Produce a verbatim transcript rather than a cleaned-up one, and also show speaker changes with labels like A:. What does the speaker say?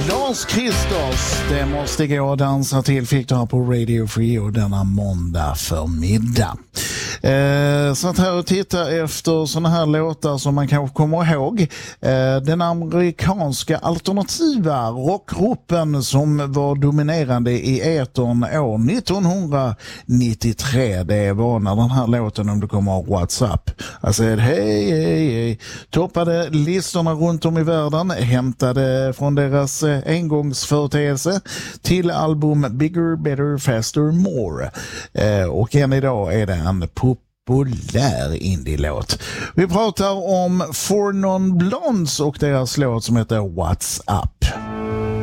A: Lars Kristers, det måste gå att dansa till, fick du här på Radio Free och denna måndag förmiddag. Eh, satt här och titta efter såna här låtar som man kanske kommer ihåg. Eh, den amerikanska alternativa rockgruppen som var dominerande i etern år nittonhundranittiotre. Det var när den här låten, om du kommer ihåg WhatsApp, alltså hej hej hej, toppade listorna runt om i världen, hämtade från deras eh, engångsföreteelse till album Bigger, Better, Faster, More. Eh, och än idag är det en populär indie-låt. Vi pratar om Four Non Blondes och deras låt som heter What's Up.